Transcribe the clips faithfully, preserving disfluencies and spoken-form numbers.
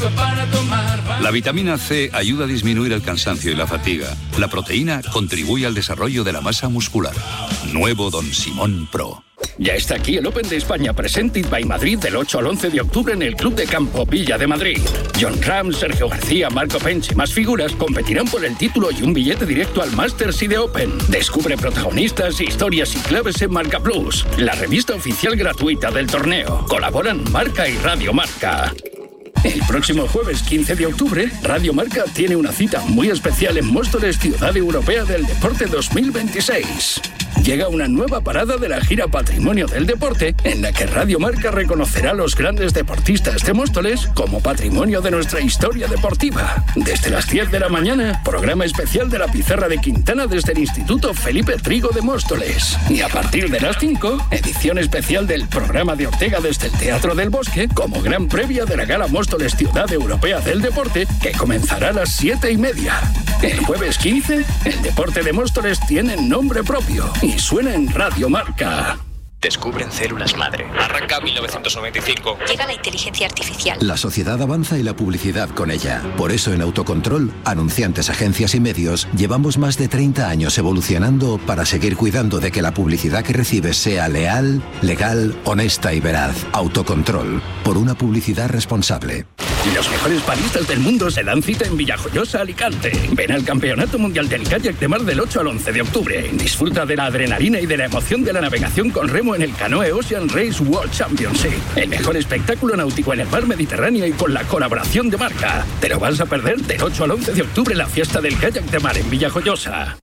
eso para tomar. La vitamina C ayuda a disminuir el cansancio y la fatiga. La proteína contribuye al desarrollo de la masa muscular. Nuevo Don Simón Pro. Ya está aquí el Open de España Presented by Madrid del ocho al once de octubre en el Club de Campo Villa de Madrid. John Ram, Sergio García, Marco Pence y más figuras competirán por el título y un billete directo al Masters y de Open. Descubre protagonistas, historias y claves en Marca Plus, la revista oficial gratuita del torneo. Colaboran Marca y Radio Marca. El próximo jueves quince de octubre, Radio Marca tiene una cita muy especial en Móstoles, Ciudad Europea del Deporte dos mil veintiséis. Llega una nueva parada de la gira Patrimonio del Deporte, en la que Radio Marca reconocerá a los grandes deportistas de Móstoles como patrimonio de nuestra historia deportiva. Desde las diez de la mañana, programa especial de la Pizarra de Quintana desde el Instituto Felipe Trigo de Móstoles. Y a partir de las cinco, edición especial del programa de Ortega desde el Teatro del Bosque, como gran previa de la Gala Móstoles Ciudad Europea del Deporte, que comenzará a las siete y media. El jueves quince, el deporte de Móstoles tiene nombre propio y suena en Radio Marca. Descubren células madre. Arranca mil novecientos noventa y cinco. Llega la inteligencia artificial. La sociedad avanza y la publicidad con ella. Por eso en Autocontrol, anunciantes, agencias y medios, llevamos más de treinta años evolucionando para seguir cuidando de que la publicidad que recibes sea leal, legal, honesta y veraz. Autocontrol. Por una publicidad responsable. Los mejores baristas del mundo se dan cita en Villajoyosa, Alicante. Ven al Campeonato Mundial del Kayak de Mar del ocho al once de octubre. Disfruta de la adrenalina y de la emoción de la navegación con remo en el Canoe Ocean Race World Championship. El mejor espectáculo náutico en el mar Mediterráneo y con la colaboración de Marca. Te lo vas a perder del ocho al once de octubre, la fiesta del kayak de mar en Villajoyosa.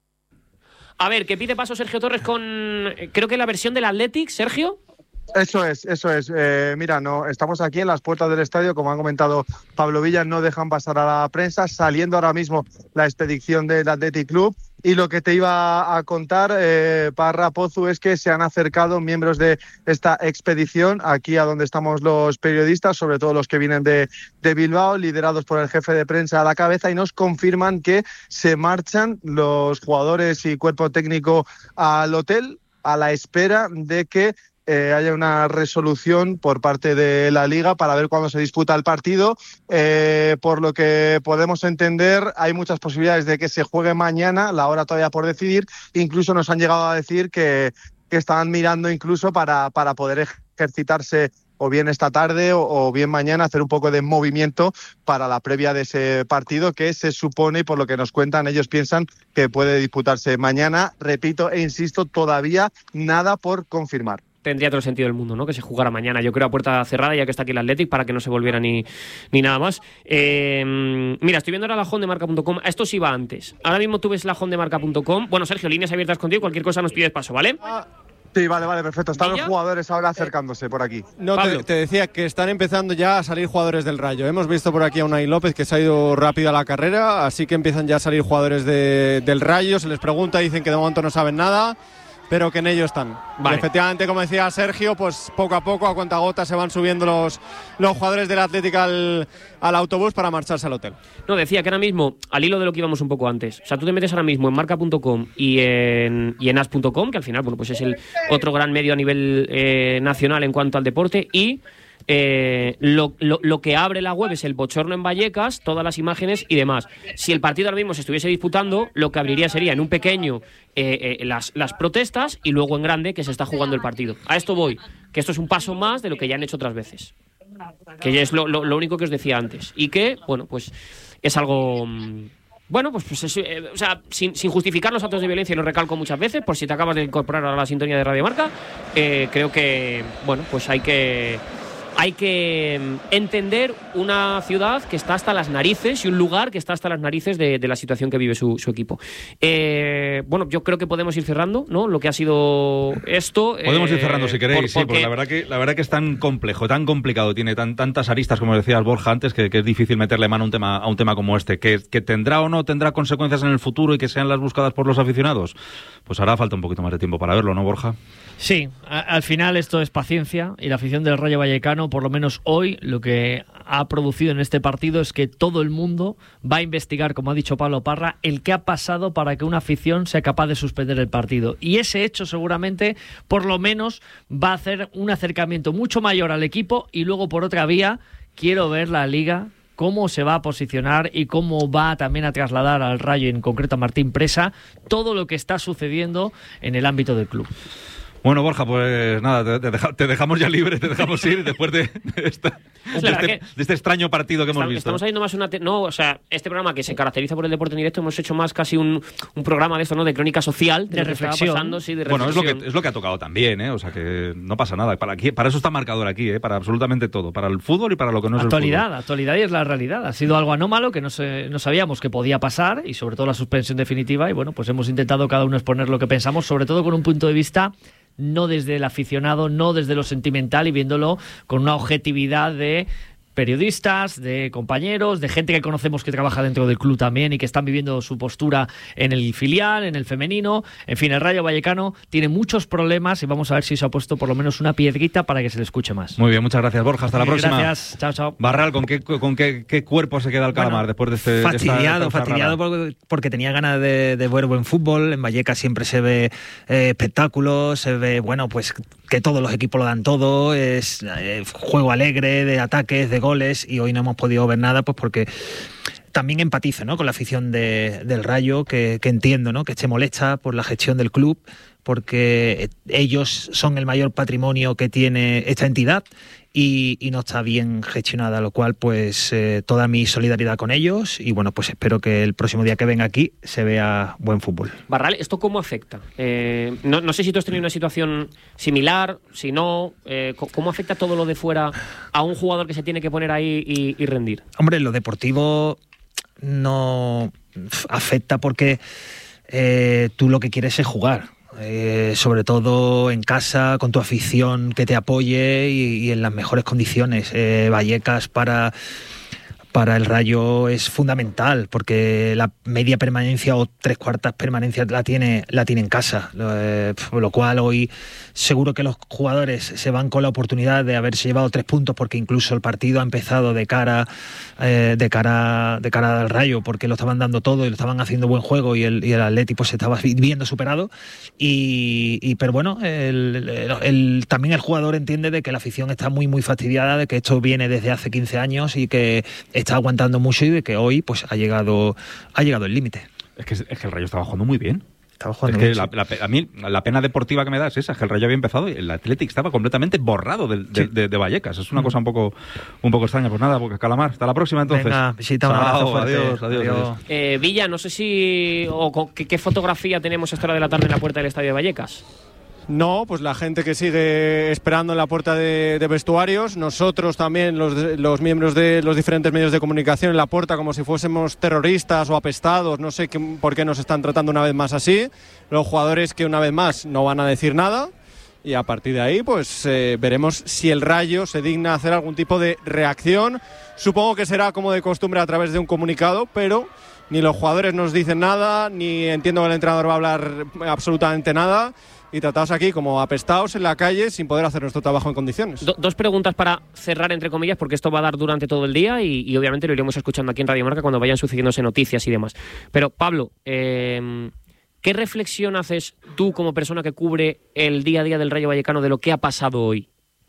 A ver, que pide paso Sergio Torres con, creo que la versión del Athletic, Sergio. Eso es, eso es. Eh, mira, no, estamos aquí en las puertas del estadio, como han comentado Pablo Villa, no dejan pasar a la prensa, saliendo ahora mismo la expedición del Athletic Club. Y lo que te iba a contar, eh, Parra Pozu, es que se han acercado miembros de esta expedición aquí a donde estamos los periodistas, sobre todo los que vienen de, de Bilbao, liderados por el jefe de prensa a la cabeza, y nos confirman que se marchan los jugadores y cuerpo técnico al hotel a la espera de que Eh, haya una resolución por parte de la Liga para ver cuándo se disputa el partido. Eh, por lo que podemos entender, hay muchas posibilidades de que se juegue mañana, la hora todavía por decidir. Incluso nos han llegado a decir que, que estaban mirando incluso para, para poder ejercitarse o bien esta tarde o, o bien mañana, hacer un poco de movimiento para la previa de ese partido que se supone, y por lo que nos cuentan, ellos piensan que puede disputarse mañana. Repito e insisto, todavía nada por confirmar. Tendría todo el sentido del mundo, ¿no? Que se jugara mañana, yo creo, a puerta cerrada, ya que está aquí el Athletic, para que no se volviera ni, ni nada más. Eh, mira, estoy viendo ahora la home de marca punto com. Esto sí va antes. Ahora mismo tú ves la home de marca punto com. Bueno, Sergio, líneas abiertas contigo, cualquier cosa nos pides paso, ¿vale? Ah, sí, vale, vale, perfecto. Están ¿Villa? Los jugadores ahora acercándose por aquí. No, te, te decía que están empezando ya a salir jugadores del Rayo. Hemos visto por aquí a Unai López, que se ha ido rápido a la carrera, así que empiezan ya a salir jugadores de, del Rayo. Se les pregunta, dicen que de momento no saben nada, pero que en ello están. Vale. Efectivamente, como decía Sergio, pues poco a poco, a cuentagotas, se van subiendo los, los jugadores del Athletic al, al autobús para marcharse al hotel. No, decía que ahora mismo, al hilo de lo que íbamos un poco antes, o sea, tú te metes ahora mismo en marca punto com y en, y en as punto com, que al final, bueno, pues es el otro gran medio a nivel eh, nacional en cuanto al deporte, y Eh, lo, lo, lo que abre la web es el bochorno en Vallecas, todas las imágenes y demás. Si el partido ahora mismo se estuviese disputando, lo que abriría sería en un pequeño eh, eh, las, las protestas, y luego en grande que se está jugando el partido. A esto voy, que esto es un paso más de lo que ya han hecho otras veces, que ya es lo, lo, lo único que os decía antes, y que, bueno, pues es algo... Bueno, pues, pues es, eh, o sea, sin, sin justificar los actos de violencia, y lo recalco muchas veces, por si te acabas de incorporar a la sintonía de Radio Marca, eh, creo que, bueno, pues hay que... Hay que entender una ciudad que está hasta las narices y un lugar que está hasta las narices de, de la situación que vive su, su equipo. Eh, bueno, yo creo que podemos ir cerrando, ¿no? Lo que ha sido esto. Podemos eh, ir cerrando si queréis, por, sí, porque la verdad que la verdad que es tan complejo, tan complicado, tiene tan, tantas aristas, como decías Borja antes, que, que es difícil meterle mano a un tema, a un tema como este. Que, que tendrá o no tendrá consecuencias en el futuro y que sean las buscadas por los aficionados, pues hará falta un poquito más de tiempo para verlo, ¿no, Borja? Sí, a, al final esto es paciencia, y la afición del Rayo Vallecano, por lo menos hoy, lo que ha producido en este partido es que todo el mundo va a investigar, como ha dicho Pablo Parra, el que ha pasado para que una afición sea capaz de suspender el partido. Y ese hecho seguramente, por lo menos, va a hacer un acercamiento mucho mayor al equipo, y luego por otra vía, quiero ver la Liga cómo se va a posicionar y cómo va también a trasladar al Rayo, en concreto a Martín Presa, todo lo que está sucediendo en el ámbito del club. Bueno, Borja, pues nada, te, te, deja, te dejamos ya libre, te dejamos ir después de, de, esta, de, este, de este extraño partido que hemos estamos, visto. Estamos haciendo más una... Te no, o sea, este programa que se caracteriza por el deporte en directo, hemos hecho más casi un, un programa de esto, ¿no? De crónica social, de, de reflexión. Pasando, sí, de bueno, es lo, que, es lo que ha tocado también, ¿eh? O sea, que no pasa nada. Para, aquí, para eso está marcador aquí, ¿eh? Para absolutamente todo. Para el fútbol y para lo que no es actualidad, el fútbol. Actualidad y es la realidad. Ha sido algo anómalo que no, se, no sabíamos que podía pasar y sobre todo la suspensión definitiva. Y bueno, pues hemos intentado cada uno exponer lo que pensamos, sobre todo con un punto de vista no desde el aficionado, no desde lo sentimental y viéndolo con una objetividad de periodistas, de compañeros, de gente que conocemos que trabaja dentro del club también y que están viviendo su postura en el filial, en el femenino. En fin, el Rayo Vallecano tiene muchos problemas y vamos a ver si se ha puesto por lo menos una piedrita para que se le escuche más. Muy bien, muchas gracias, Borja. Hasta la próxima. Gracias, chao, chao. Barral, ¿con qué, con qué, qué cuerpo se queda el Calamar bueno, después de este fastidiado, de esta, fastidiado porque, porque tenía ganas de, de ver buen fútbol. En Vallecas siempre se ve eh, espectáculo, se ve, bueno, pues que todos los equipos lo dan todo, es eh, juego alegre, de ataques, de goles, y hoy no hemos podido ver nada, pues porque también empatizo, ¿no?, con la afición de, del Rayo, que, que entiendo, ¿no?, que esté molesta por la gestión del club, porque ellos son el mayor patrimonio que tiene esta entidad y, y no está bien gestionada, lo cual pues eh, toda mi solidaridad con ellos y bueno, pues espero que el próximo día que venga aquí se vea buen fútbol. Barral, ¿esto cómo afecta? Eh, no, no sé si tú has tenido una situación similar, si no, eh, ¿cómo afecta todo lo de fuera a un jugador que se tiene que poner ahí y, y rendir? Hombre, lo deportivo no afecta porque eh, tú lo que quieres es jugar. Eh, sobre todo en casa, con tu afición que te apoye y, y en las mejores condiciones. Eh, Vallecas para, para el Rayo es fundamental porque la media permanencia o tres cuartas permanencia la tiene, la tiene en casa, eh, por lo cual hoy seguro que los jugadores se van con la oportunidad de haberse llevado tres puntos porque incluso el partido ha empezado de cara eh, de cara de cara al Rayo porque lo estaban dando todo y lo estaban haciendo buen juego y el, y el Atleti pues se estaba viendo superado y, y pero bueno el, el, el, también el jugador entiende de que la afición está muy muy fastidiada de que esto viene desde hace quince años y que está aguantando mucho y de que hoy pues ha llegado ha llegado el límite. Es que, es que el Rayo estaba jugando muy bien. Es que la, la, a mí la pena deportiva que me da es esa, es que el Rayo había empezado y el Athletic estaba completamente borrado de, de, sí. de, de Vallecas. Es una mm. cosa un poco un poco extraña. Pues nada, porque Calamar, hasta la próxima entonces. Venga, visita, un abrazo fuerte. Adiós, adiós, adiós. adiós. Eh, Villa, no sé si o con, ¿qué, qué fotografía tenemos a esta hora de la tarde en la puerta del estadio de Vallecas? No, pues la gente que sigue esperando en la puerta de, de vestuarios, nosotros también, los, los miembros de los diferentes medios de comunicación en la puerta como si fuésemos terroristas o apestados, no sé qué, por qué nos están tratando una vez más así, los jugadores que una vez más no van a decir nada y a partir de ahí pues eh, veremos si el Rayo se digna a hacer algún tipo de reacción, supongo que será como de costumbre a través de un comunicado, pero ni los jugadores nos dicen nada, ni entiendo que el entrenador va a hablar absolutamente nada. Y tratados aquí como apestados en la calle sin poder hacer nuestro trabajo en condiciones. Do, dos preguntas para cerrar, entre comillas, porque esto va a dar durante todo el día y, y obviamente lo iremos escuchando aquí en Radio Marca cuando vayan sucediéndose noticias y demás. Pero, Pablo, eh, ¿qué reflexión haces tú como persona que cubre el día a día del Rayo Vallecano de lo que ha pasado hoy?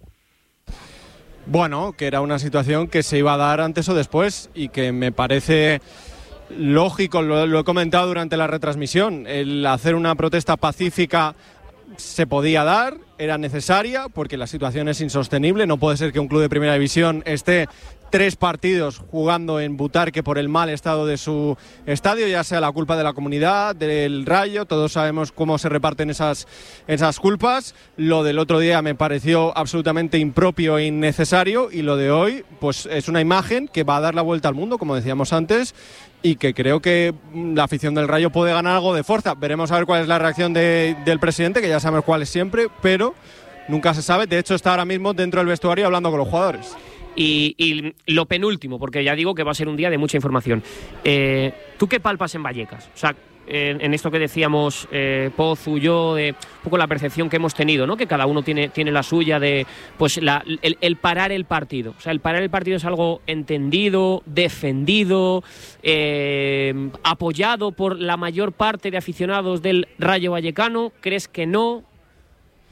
Bueno, que era una situación que se iba a dar antes o después y que me parece lógico, lo, lo he comentado durante la retransmisión, el hacer una protesta pacífica se podía dar, era necesaria porque la situación es insostenible, no puede ser que un club de primera división esté tres partidos jugando en Butarque por el mal estado de su estadio, ya sea la culpa de la comunidad, del Rayo, todos sabemos cómo se reparten esas, esas culpas. Lo del otro día me pareció absolutamente impropio e innecesario y lo de hoy pues es una imagen que va a dar la vuelta al mundo, como decíamos antes, y que creo que la afición del Rayo puede ganar algo de fuerza. Veremos a ver cuál es la reacción de, del presidente, que ya sabemos cuál es siempre, pero nunca se sabe. De hecho, está ahora mismo dentro del vestuario hablando con los jugadores. Y, y lo penúltimo, porque ya digo que va a ser un día de mucha información. Eh, ¿Tú qué palpas en Vallecas? O sea, en, en esto que decíamos eh, Pozu, yo, de un poco la percepción que hemos tenido, ¿no? Que cada uno tiene, tiene la suya de pues la, el, el parar el partido. O sea, el parar el partido es algo entendido, defendido, eh, apoyado por la mayor parte de aficionados del Rayo Vallecano. ¿Crees que no?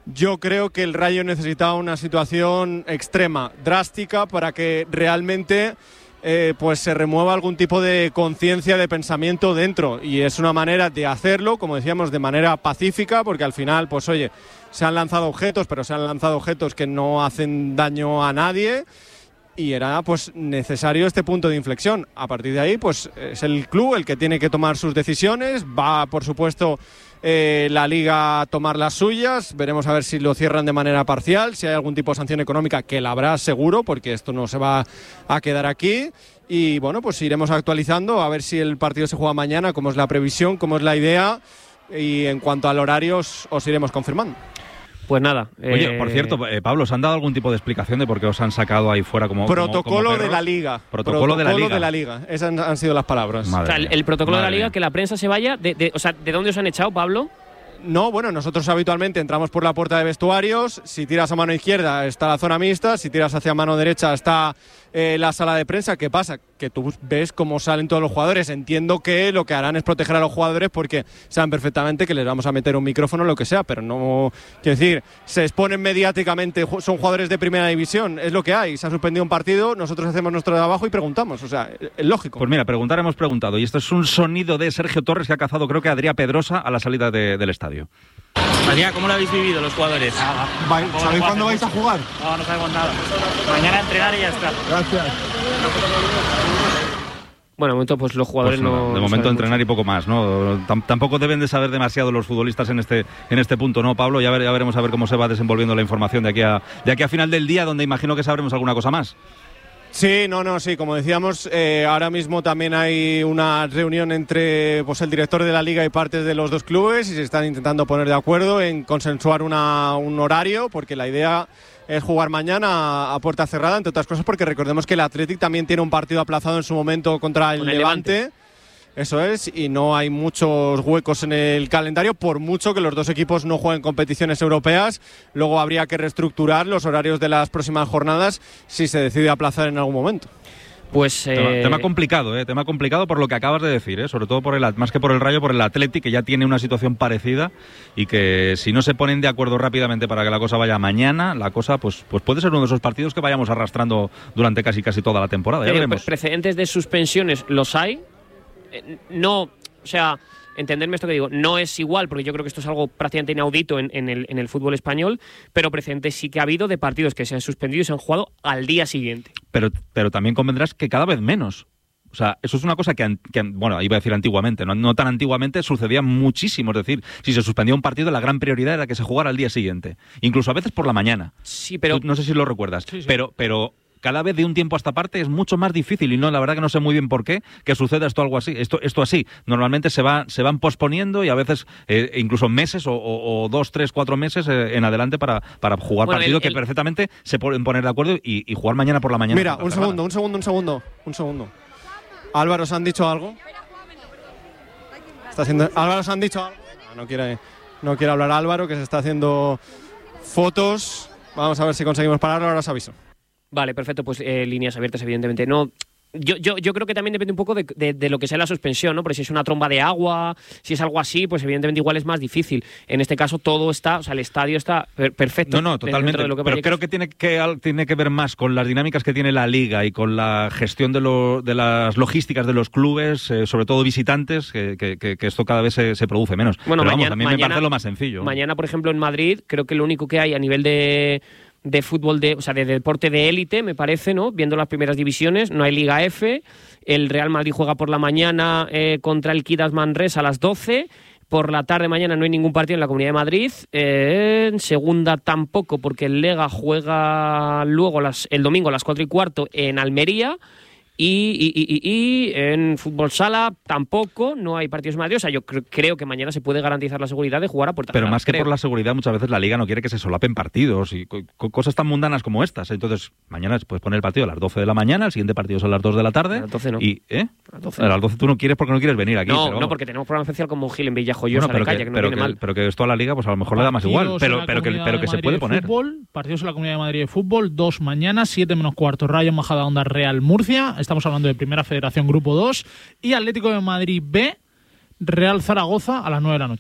Yo creo que el Rayo necesitaba una situación extrema, drástica, para que realmente eh, pues se remueva algún tipo de conciencia, de pensamiento dentro. Y es una manera de hacerlo, como decíamos, de manera pacífica, porque al final, pues oye, se han lanzado objetos, pero se han lanzado objetos que no hacen daño a nadie. Y era pues necesario este punto de inflexión. A partir de ahí, pues es el club el que tiene que tomar sus decisiones. Va, por supuesto, eh, la Liga a tomar las suyas. Veremos a ver si lo cierran de manera parcial, si hay algún tipo de sanción económica, que la habrá seguro, porque esto no se va a quedar aquí. Y bueno, pues iremos actualizando a ver si el partido se juega mañana, cómo es la previsión, cómo es la idea. Y en cuanto al horario, os, os iremos confirmando. Pues nada. Oye, eh... por cierto, eh, Pablo, ¿os han dado algún tipo de explicación de por qué os han sacado ahí fuera como protocolo como, como de la Liga? Protocolo, protocolo de la Liga. de la Liga. Esas han, han sido las palabras. O sea, el, el protocolo Madre de la Liga, mía. que la prensa se vaya. De, de, o sea, ¿de dónde os han echado, Pablo? No, bueno, nosotros habitualmente entramos por la puerta de vestuarios. Si tiras a mano izquierda está la zona mixta, si tiras hacia mano derecha está eh, la sala de prensa. ¿Qué pasa? Que tú ves cómo salen todos los jugadores. Entiendo que lo que harán es proteger a los jugadores porque saben perfectamente que les vamos a meter un micrófono o lo que sea, pero no, quiero decir, se exponen mediáticamente, son jugadores de primera división, es lo que hay. Se ha suspendido un partido, nosotros hacemos nuestro trabajo y preguntamos, o sea, es lógico. Pues mira, preguntar hemos preguntado, y esto es un sonido de Sergio Torres que ha cazado, creo que a Adrià Pedrosa a la salida de, del estadio. Adrià, ¿cómo lo habéis vivido los jugadores? ¿Sabéis cuándo vais a jugar? No, no sabemos nada. Mañana a entrenar y ya está. Gracias. Bueno, de momento pues los jugadores Pues nada, no... de no momento saben entrenar mucho. y poco más, ¿no? Tam- tampoco deben de saber demasiado los futbolistas en este en este punto, ¿no, Pablo? Ya, ver- ya veremos a ver cómo se va desenvolviendo la información de aquí a de aquí a final del día, donde imagino que sabremos alguna cosa más. Sí, no, no, sí, como decíamos, eh, ahora mismo también hay una reunión entre pues, el director de la Liga y partes de los dos clubes y se están intentando poner de acuerdo en consensuar una, un horario, porque la idea es jugar mañana a, a puerta cerrada, entre otras cosas porque recordemos que el Athletic también tiene un partido aplazado en su momento contra el, Con el Levante. Levante. Eso es, y no hay muchos huecos en el calendario, por mucho que los dos equipos no jueguen competiciones europeas. Luego habría que reestructurar los horarios de las próximas jornadas si se decide aplazar en algún momento. Pues eh... Tema, tema complicado, ¿eh? Tema complicado por lo que acabas de decir, ¿eh? Sobre todo por el más que por el Rayo, por el Athletic, que ya tiene una situación parecida y que si no se ponen de acuerdo rápidamente para que la cosa vaya mañana, la cosa pues pues puede ser uno de esos partidos que vayamos arrastrando durante casi casi toda la temporada. Ya Eh, veremos. precedentes de suspensiones los hay. Eh, no, o sea, entenderme esto que digo, no es igual, porque yo creo que esto es algo prácticamente inaudito en, en, el, en el fútbol español, pero precedentes sí que ha habido de partidos que se han suspendido y se han jugado al día siguiente. Pero, pero también convendrás que cada vez menos. O sea, eso es una cosa que, que bueno, iba a decir antiguamente, no, no tan antiguamente, sucedía muchísimo. Es decir, si se suspendía un partido, la gran prioridad era que se jugara al día siguiente. Incluso a veces por la mañana. Sí, pero... Tú, no sé si lo recuerdas. Sí, sí. Pero, pero cada vez de un tiempo a esta parte es mucho más difícil y no, la verdad que no sé muy bien por qué que suceda esto algo así, esto, esto así. Normalmente se va, se van posponiendo y a veces eh, incluso meses o, o, o dos, tres, cuatro meses eh, en adelante para, para jugar Bueno, partido el- que el- perfectamente se pueden poner de acuerdo y, y jugar mañana por la mañana. Mira, un segundo, un segundo, un segundo, un segundo. Álvaro, ¿os han dicho algo? Está haciendo... Álvaro, ¿os han dicho algo? No, no quiere, no quiere hablar Álvaro, que se está haciendo fotos. Vamos a ver si conseguimos pararlo, ahora os aviso. Vale, perfecto, pues eh, líneas abiertas, evidentemente. No, yo, yo, yo creo que también depende un poco de, de, de lo que sea la suspensión, ¿no? Porque si es una tromba de agua, si es algo así, pues evidentemente igual es más difícil. En este caso todo está, o sea, el estadio está per- perfecto. No, no, dentro totalmente. de lo que pero Vallecas- creo que tiene que al- tiene que ver más con las dinámicas que tiene la liga y con la gestión de, lo, de las logísticas de los clubes, eh, sobre todo visitantes, que, que- que- que esto cada vez se, se produce menos. Bueno, pero vamos, mañana- a mí me mañana- parece lo más sencillo. Mañana, por ejemplo, en Madrid, creo que lo único que hay a nivel de, de fútbol, de, o sea, de deporte de élite, me parece, ¿no? Viendo las primeras divisiones, no hay Liga F. El Real Madrid juega por la mañana eh, contra el Kidas Manresa a las doce. Por la tarde mañana no hay ningún partido en la Comunidad de Madrid. Eh, en segunda tampoco, porque el Lega juega luego las, el domingo a las cuatro y cuarto en Almería. Y, y, y, y, y en fútbol sala tampoco, no hay partidos en Madrid. O sea, yo cre- creo que mañana se puede garantizar la seguridad de jugar a puerta Pero cerrada, más que creo. por la seguridad, muchas veces la liga no quiere que se solapen partidos y co- co- cosas tan mundanas como estas. Entonces, mañana puedes poner el partido a las doce de la mañana, el siguiente partido son las dos de la tarde. A las doce no. Y, ¿eh? A las doce A no. las doce tú no quieres porque no quieres venir aquí. No, pero no, vamos. porque tenemos programa especial como Gil en Villajoyosa Bueno, pero de Calle, que, que no pero viene que- mal. pero que esto a la liga pues a lo mejor le da más igual. Partidos en Pero, la pero que, Comunidad pero de que se Madrid puede de poner. Fútbol, partidos en la Comunidad de Madrid de Fútbol, dos mañana, siete menos cuarto, Rayo Majadahonda Real Murcia. Estamos hablando de Primera Federación Grupo dos. Y Atlético de Madrid B, Real Zaragoza a las nueve de la noche.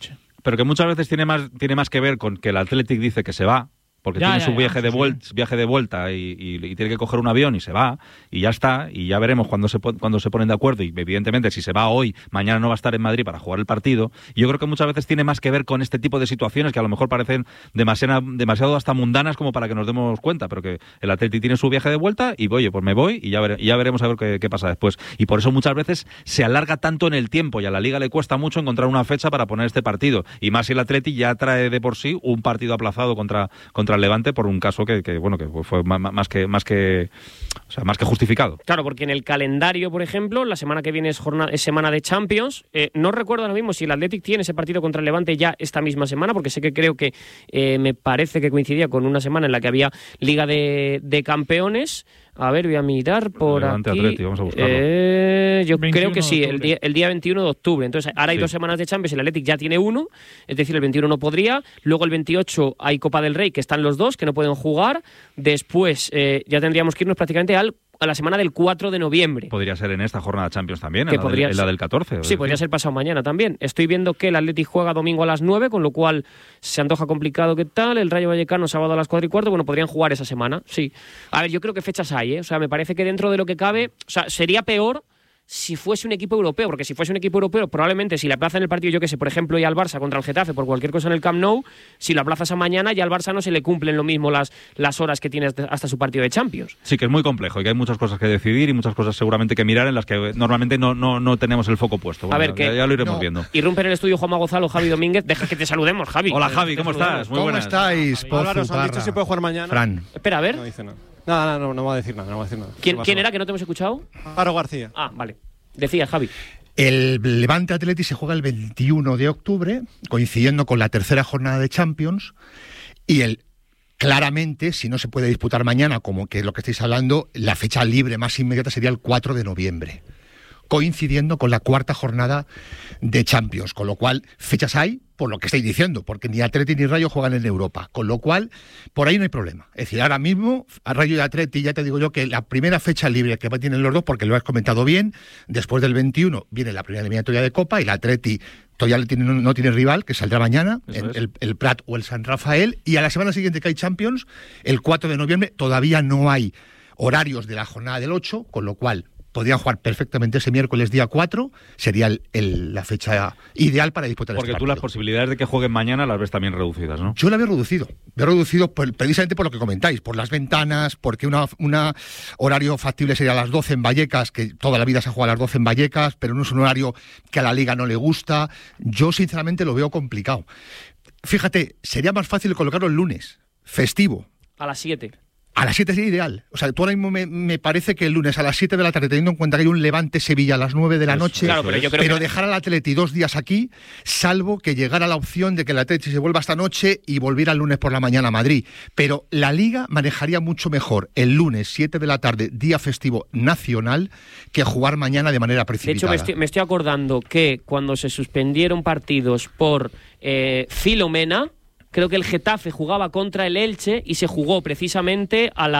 pero que muchas veces tiene más, tiene más que ver con que el Athletic dice que se va, porque ya, tiene ya, su viaje, ya, de vuelta, sí. viaje de vuelta y, y, y tiene que coger un avión y se va, y ya está, y ya veremos cuando se, cuando se ponen de acuerdo, y evidentemente si se va hoy, mañana no va a estar en Madrid para jugar el partido. Y yo creo que muchas veces tiene más que ver con este tipo de situaciones que a lo mejor parecen demasiado, demasiado hasta mundanas como para que nos demos cuenta, pero que el Atleti tiene su viaje de vuelta y oye, pues me voy y ya, vere, y ya veremos a ver qué, qué pasa después. Y por eso muchas veces se alarga tanto en el tiempo y a la Liga le cuesta mucho encontrar una fecha para poner este partido, y más si el Atleti ya trae de por sí un partido aplazado contra, contra el Levante por un caso Que, que bueno que fue más que más que o sea, más que justificado. Claro, porque en el calendario, por ejemplo, la semana que viene es jornada es semana de Champions. Eh, no recuerdo ahora mismo si el Athletic tiene ese partido contra el Levante ya esta misma semana, porque sé que creo que eh, me parece que coincidía con una semana en la que había Liga de, de Campeones. A ver, voy a mirar por Levante aquí. Atleti, vamos a buscarlo. Eh, yo creo que sí, el día, el día veintiuno de octubre. Entonces, ahora hay sí. dos semanas de Champions, el Athletic ya tiene uno, es decir, el veintiuno no podría. Luego el veintiocho hay Copa del Rey, que están los dos, que no pueden jugar. Después eh, ya tendríamos que irnos prácticamente al a la semana del cuatro de noviembre. Podría ser en esta jornada Champions también, que en, la del, en la del catorce. Sí, podría ser pasado mañana también. Estoy viendo que el Athletic juega domingo a las nueve, con lo cual se antoja complicado. ¿Qué tal? El Rayo Vallecano sábado a las cuatro y cuarto. Bueno, podrían jugar esa semana, sí. A ver, yo creo que fechas hay, ¿eh? O sea, me parece que dentro de lo que cabe, o sea, sería peor si fuese un equipo europeo, porque si fuese un equipo europeo, probablemente si le aplazan el partido, yo que sé, por ejemplo, y al Barça contra el Getafe por cualquier cosa en el Camp Nou, si lo aplazas a mañana, ya al Barça no se le cumplen lo mismo las, las horas que tiene hasta su partido de Champions. Sí, que es muy complejo y que hay muchas cosas que decidir y muchas cosas seguramente que mirar en las que normalmente no, no, no tenemos el foco puesto. Bueno, a ver, ya, que ya lo iremos no. viendo. Irrumpe en el estudio Juanma Gonzalo, Javi Domínguez. Deja que te saludemos, Javi. Hola, Javi, ¿cómo estás? Muy ¿Cómo buenas. estáis? Álvaro, ¿os han dicho si puede jugar mañana? Fran. Espera, a ver. No dice nada. Nada, no, no, no va a decir nada, no va a decir nada. ¿Quién, ¿quién era que no te hemos escuchado? Álvaro García. Ah, vale. Decía, Javi. El Levante Athletic se juega el veintiuno de octubre, coincidiendo con la tercera jornada de Champions, y el claramente, si no se puede disputar mañana, como que es lo que estáis hablando, la fecha libre más inmediata sería el cuatro de noviembre, coincidiendo con la cuarta jornada de Champions, con lo cual fechas hay, por lo que estáis diciendo, porque ni Atleti ni Rayo juegan en Europa, con lo cual por ahí no hay problema. Es decir, ahora mismo a Rayo y Atleti ya te digo yo que la primera fecha libre que tienen los dos, porque lo has comentado bien, después del veintiuno viene la primera eliminatoria de Copa y el Atleti todavía tiene, no, no tiene rival, que saldrá mañana, el, el, el Prat o el San Rafael, y a la semana siguiente que hay Champions, el cuatro de noviembre, todavía no hay horarios de la jornada del ocho, con lo cual podrían jugar perfectamente ese miércoles día cuatro, sería el, el, la fecha ideal para disputar Porque este tú partido. las posibilidades de que jueguen mañana las ves también reducidas, ¿no? Yo la veo reducido, veo reducido por, precisamente por lo que comentáis, por las ventanas, porque una, una horario factible sería a las doce en Vallecas, que toda la vida se juega a las doce en Vallecas, pero no es un horario que a la Liga no le gusta. Yo sinceramente lo veo complicado. Fíjate, sería más fácil colocarlo el lunes, festivo. A las siete. A las siete sería ideal. O sea, tú ahora mismo me, me parece que el lunes a las siete de la tarde, teniendo en cuenta que hay un Levante-Sevilla a las nueve de la Eso, noche, claro, pero, yo creo pero que... dejar al Atleti dos días aquí, salvo que llegara la opción de que el Atleti se vuelva esta noche y volviera el lunes por la mañana a Madrid. Pero la Liga manejaría mucho mejor el lunes, siete de la tarde, día festivo nacional, que jugar mañana de manera precipitada. De hecho, me estoy, me estoy acordando que cuando se suspendieron partidos por eh, Filomena, creo que el Getafe jugaba contra el Elche y se jugó precisamente a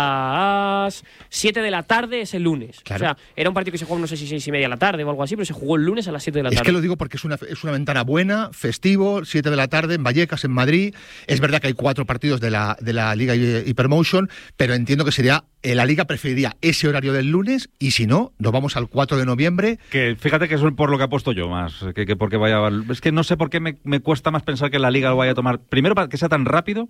las siete de la tarde ese lunes. Claro. O sea, era un partido que se jugó no sé si seis y media de la tarde o algo así, pero se jugó el lunes a las siete de la tarde. Es que lo digo porque es una, es una ventana buena, festivo, siete de la tarde en Vallecas, en Madrid. Es verdad que hay cuatro partidos de la, de la Liga Hypermotion, pero entiendo que sería... La Liga preferiría ese horario del lunes y si no, nos vamos al cuatro de noviembre. Que fíjate que es por lo que apuesto yo más, que, que porque vaya... Es que no sé por qué me, me cuesta más pensar que la Liga lo vaya a tomar. Primero, para que sea tan rápido...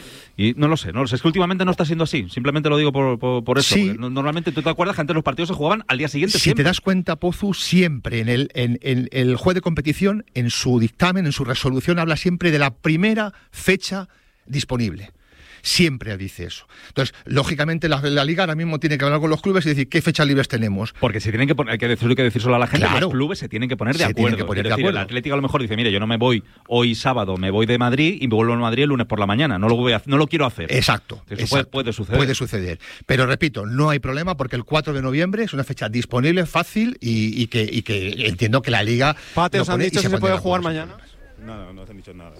Y no lo sé, no lo sé. Es que últimamente no está siendo así. Simplemente lo digo por, por, por eso. Sí. Normalmente, ¿tú te acuerdas que antes los partidos se jugaban al día siguiente? Si siempre. te das cuenta, Pozu, siempre en el, en, en el juez de competición, en su dictamen, en su resolución, habla siempre de la primera fecha disponible. Siempre dice eso. Entonces, lógicamente, la, la Liga ahora mismo tiene que hablar con los clubes y decir qué fechas libres tenemos. Porque se tienen que poner, hay que decir, hay que decir solo a la gente, claro. Los clubes se tienen que poner de se acuerdo. Que poner es decir, de acuerdo. El Atlético a lo mejor dice, mire, yo no me voy hoy sábado, me voy de Madrid y me vuelvo a Madrid el lunes por la mañana. No lo voy a, no lo quiero hacer. Exacto. Eso exacto. Puede, puede suceder. Puede suceder. Pero repito, no hay problema porque el cuatro de noviembre es una fecha disponible, fácil y, y, que, y que entiendo que la Liga... Pate, ¿os han dicho si se puede jugar mañana? No, no, no os han dicho nada.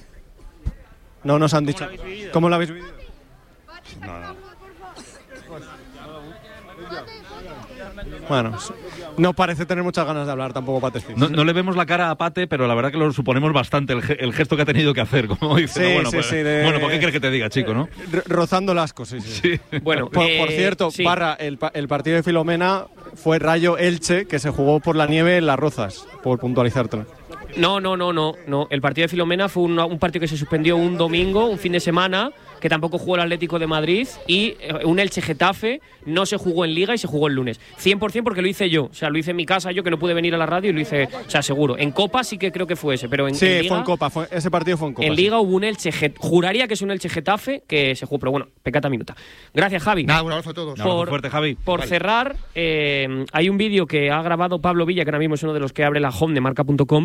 No nos han dicho. ¿Cómo lo habéis vivido? No, no. Bueno, no parece tener muchas ganas de hablar tampoco Pate Cid. No, no le vemos la cara a Pate, pero la verdad que lo suponemos bastante, el, ge- el gesto que ha tenido que hacer, como dice. Sí, ¿no? Bueno, sí, pues, sí, de- bueno, ¿por qué quieres que te diga, chico, no? R- rozando el asco, sí, sí. Sí. Bueno, Por, eh, por cierto, sí. Parra, el, pa- el partido de Filomena fue Rayo Elche, que se jugó por la nieve en Las Rozas, por puntualizártelo. No, no, no, no, no. El partido de Filomena fue un, un partido que se suspendió un domingo, un fin de semana, que tampoco jugó el Atlético de Madrid, y eh, un Elche Getafe no se jugó en Liga y se jugó el lunes. cien por ciento porque lo hice yo. O sea, lo hice en mi casa, yo que no pude venir a la radio y lo hice, o sea, seguro. En Copa sí que creo que fue ese, pero en, Sí, en Liga, fue en Copa, fue- ese partido fue en Copa. en sí. Liga hubo un Elche Get- juraría que es un Elche Getafe que se jugó, pero bueno, pecata minuta. Gracias, Javi. Nada, un abrazo a todos. Un abrazo Por- fuerte, Javi. Por Vale. cerrar, eh, hay un vídeo que ha grabado Pablo Villa, que ahora mismo es uno de los que abre la home de marca punto com.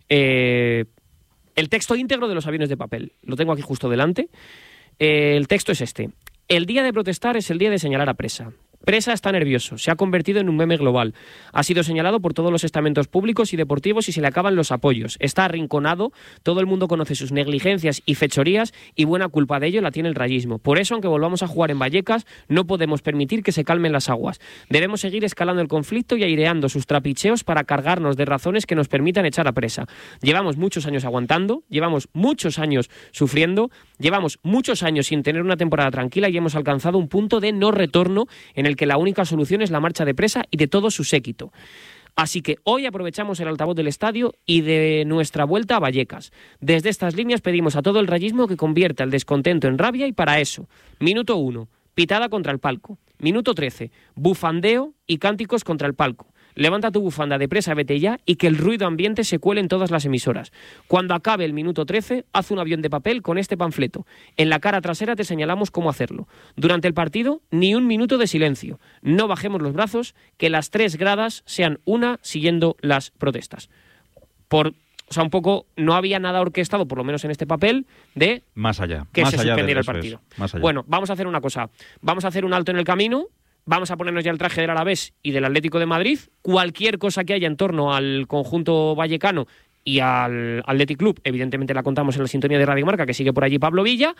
Eh, el texto íntegro de los aviones de papel. Lo tengo aquí justo delante. Eh, el texto es este. El día de protestar es el día de señalar a Presa. Presa está nervioso, se ha convertido en un meme global. Ha sido señalado por todos los estamentos públicos y deportivos y se le acaban los apoyos. Está arrinconado, todo el mundo conoce sus negligencias y fechorías y buena culpa de ello la tiene el rayismo. Por eso, aunque volvamos a jugar en Vallecas, no podemos permitir que se calmen las aguas. Debemos seguir escalando el conflicto y aireando sus trapicheos para cargarnos de razones que nos permitan echar a Presa. Llevamos muchos años aguantando, llevamos muchos años sufriendo, llevamos muchos años sin tener una temporada tranquila y hemos alcanzado un punto de no retorno en el que la única solución es la marcha de Presa y de todo su séquito. Así que hoy aprovechamos el altavoz del estadio y de nuestra vuelta a Vallecas. Desde estas líneas pedimos a todo el rayismo que convierta el descontento en rabia y para eso, minuto uno, pitada contra el palco. Minuto trece, bufandeo y cánticos contra el palco. Levanta tu bufanda de Presa, vete ya y que el ruido ambiente se cuele en todas las emisoras. Cuando acabe el minuto trece, haz un avión de papel con este panfleto. En la cara trasera te señalamos cómo hacerlo. Durante el partido, ni un minuto de silencio. No bajemos los brazos, que las tres gradas sean una siguiendo las protestas. Por, o sea, un poco, no había nada orquestado, por lo menos en este papel, de Más allá. que más se allá suspendiera de el eso partido. es, más allá. Bueno, vamos a hacer una cosa. Vamos a hacer un alto en el camino. Vamos a ponernos ya el traje del Alavés y del Atlético de Madrid. Cualquier cosa que haya en torno al conjunto vallecano y al Athletic Club, evidentemente la contamos en la sintonía de Radio Marca, que sigue por allí Pablo Villa.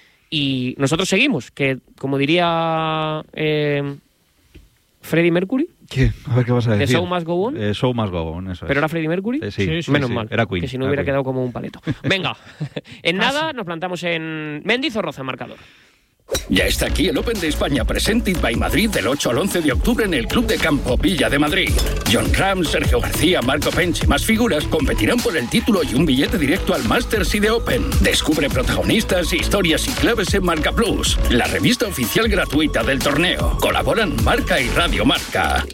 Y nosotros seguimos, que como diría eh, Freddie Mercury, ¿Qué? A ver qué vas a The decir. Show Must Go On. Eh, show Must Go On, eso ¿Pero es. era Freddie Mercury? Eh, sí, sí, sí, Menos sí, mal. era Queen, Que si no era hubiera Queen. quedado como un paleto. Venga, en nada nos plantamos en Mendizorroza, marcador. Ya está aquí el Open de España Presented by Madrid del ocho al once de octubre en el Club de Campo Villa de Madrid. John Ram, Sergio García, Marco Pench y más figuras competirán por el título y un billete directo al Masters y de Open. Descubre protagonistas, historias y claves en Marca Plus, la revista oficial gratuita del torneo. Colaboran Marca y Radio Marca.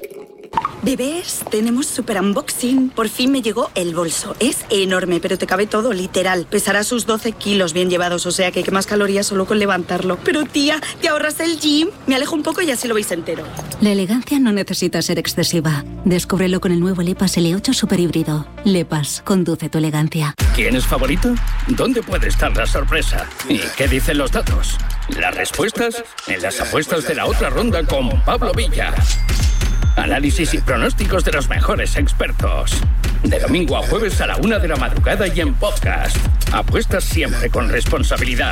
Bebés, tenemos super unboxing. Por fin me llegó el bolso. Es enorme, pero te cabe todo, literal. Pesará sus doce kilos bien llevados, o sea que hay que más calorías solo con levantarlo. Pero tía, ¿te ahorras el gym? Me alejo un poco y así lo veis entero. La elegancia no necesita ser excesiva. Descúbrelo con el nuevo Lepas L ocho Super Híbrido. Lepas, conduce tu elegancia. ¿Quién es favorito? ¿Dónde puede estar la sorpresa? ¿Y qué dicen los datos? Las respuestas en las apuestas de la otra ronda con Pablo Villa. Análisis y pronósticos de los mejores expertos. De domingo a jueves a la una de la madrugada y en podcast. Apuestas siempre con responsabilidad.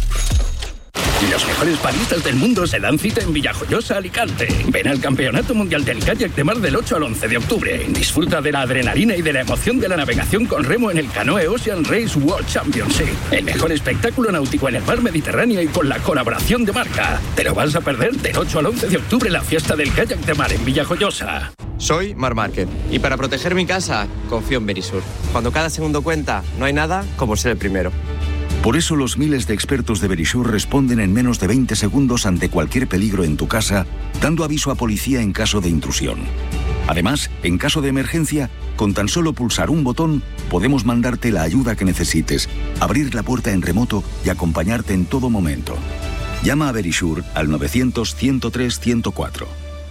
Los mejores paristas del mundo se dan cita en Villajoyosa, Alicante. Ven al Campeonato Mundial del Kayak de Mar del ocho al once de octubre. Disfruta de la adrenalina y de la emoción de la navegación con remo en el Canoe Ocean Race World Championship. El mejor espectáculo náutico en el mar Mediterráneo y con la colaboración de Marca. ¿Te lo vas a perder? Del ocho al once de octubre la fiesta del Kayak de Mar en Villajoyosa. Soy Mar Márquez y para proteger mi casa confío en Verisur. Cuando cada segundo cuenta, no hay nada como ser el primero. Por eso los miles de expertos de Verisur responden en menos de veinte segundos ante cualquier peligro en tu casa, dando aviso a policía en caso de intrusión. Además, en caso de emergencia, con tan solo pulsar un botón, podemos mandarte la ayuda que necesites, abrir la puerta en remoto y acompañarte en todo momento. Llama a Verisur al novecientos, ciento tres, ciento cuatro.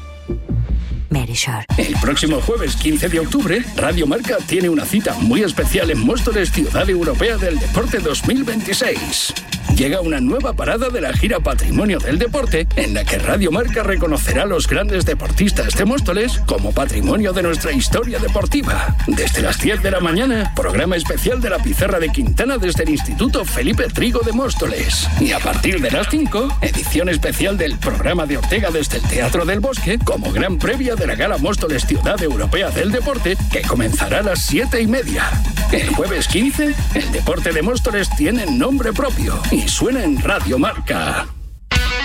Verisur. El próximo jueves quince de octubre, Radio Marca tiene una cita muy especial en Móstoles, Ciudad Europea del Deporte dos mil veintiséis. llega una nueva parada de la gira Patrimonio del Deporte, en la que Radio Marca reconocerá a los grandes deportistas de Móstoles como patrimonio de nuestra historia deportiva. Desde las diez de la mañana, programa especial de la Pizarra de Quintana desde el Instituto Felipe Trigo de Móstoles. Y a partir de las cinco, edición especial del programa de Ortega desde el Teatro del Bosque, como gran previa de la Gala Móstoles Ciudad Europea del Deporte, que comenzará a las siete y media. El jueves quince, el deporte de Móstoles tiene nombre propio y suena en Radio Marca.